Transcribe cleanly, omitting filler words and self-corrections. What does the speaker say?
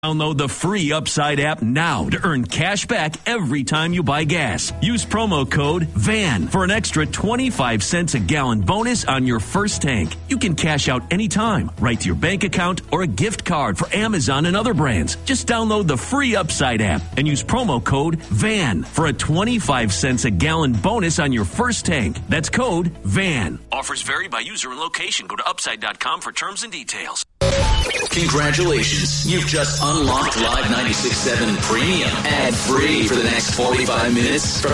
Download the free Upside app now to earn cash back every time you buy gas. Use promo code VAN for an extra 25 cents a gallon bonus on your first tank. You can cash out anytime, right to your bank account or a gift card for Amazon and other brands. Just download the free Upside app and use promo code VAN for a 25 cents a gallon bonus on your first tank. That's code VAN. Offers vary by user and location. Go to upside.com for terms and details. Congratulations. You've just unlocked Live 96.7 Premium ad-free for the next 45 minutes.